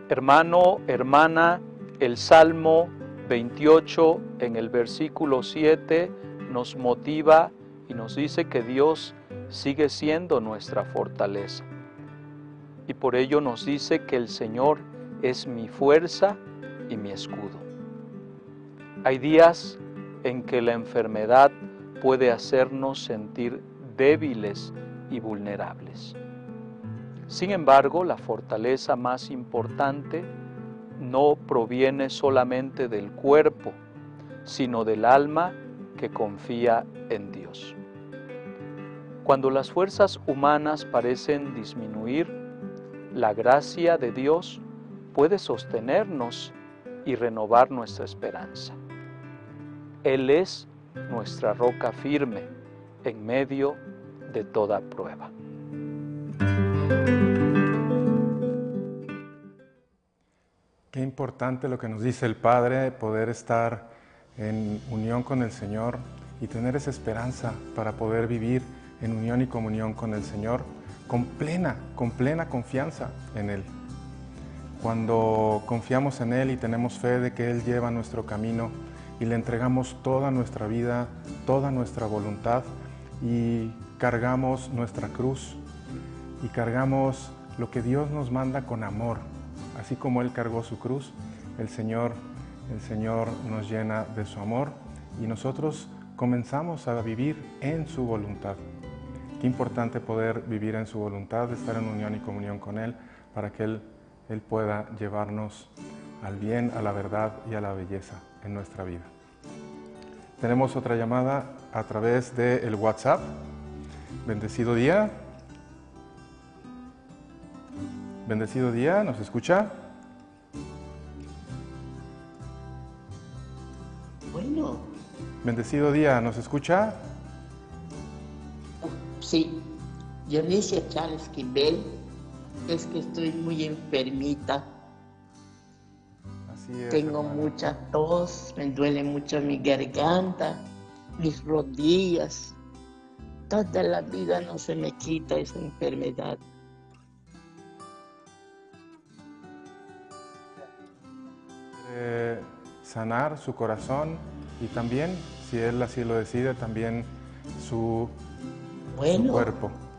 Hermano, hermana, el Salmo 28 en el versículo 7 nos motiva y nos dice que Dios sigue siendo nuestra fortaleza. Y por ello nos dice que el Señor es mi fuerza y mi escudo. Hay días en que la enfermedad puede hacernos sentir débiles y vulnerables. Sin embargo, la fortaleza más importante no proviene solamente del cuerpo, sino del alma que confía en Dios. Cuando las fuerzas humanas parecen disminuir, la gracia de Dios puede sostenernos y renovar nuestra esperanza. Él es nuestra roca firme en medio de toda prueba. Qué importante lo que nos dice el Padre, poder estar en unión con el Señor y tener esa esperanza para poder vivir en unión y comunión con el Señor con plena confianza en Él. Cuando confiamos en Él y tenemos fe de que Él lleva nuestro camino y le entregamos toda nuestra vida, toda nuestra voluntad y cargamos nuestra cruz y cargamos lo que Dios nos manda con amor. Así como Él cargó su cruz, el Señor nos llena de su amor y nosotros comenzamos a vivir en su voluntad. Qué importante poder vivir en su voluntad, estar en unión y comunión con Él, para que Él pueda llevarnos al bien, a la verdad y a la belleza en nuestra vida. Tenemos otra llamada a través del WhatsApp. Bendecido día. Bendecido día, ¿nos escucha? Bueno. Bendecido día, ¿nos escucha? Sí, Dionisio Charles Quimbel, es que estoy muy enfermita. Así es, Tengo hermano. mucha tos, me duele mucho mi garganta, mis rodillas. Toda la vida no se me quita esa enfermedad. Sanar su corazón y también, si Él así lo decide, también su cuerpo.